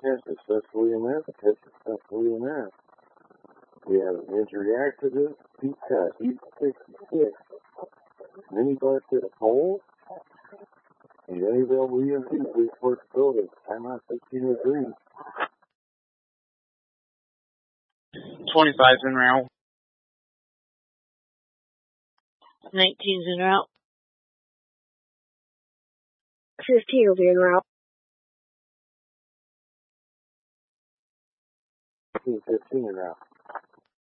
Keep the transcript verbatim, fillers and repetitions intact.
Test successfully in there. Test successfully in there. We have an injury accident. Deep cut. He's sixty-six. Then he got to the pole. And Jennyville Williams, we first building. Time out sixteen oh three. twenty-five's en route. nineteen's en route. fifteen will be en route. fifteen en route.